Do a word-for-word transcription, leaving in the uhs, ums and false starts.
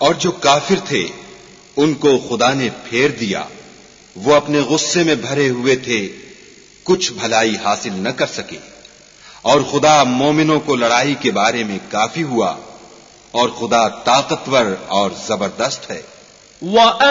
और जो काफिर थे उनको खुदा ने फेर दिया, वो अपने गुस्से में भरे हुए थे, कुछ भलाई हासिल न कर सके। और खुदा मोमिनों को लड़ाई के बारे में काफी हुआ, और खुदा ताकतवर और जबरदस्त है।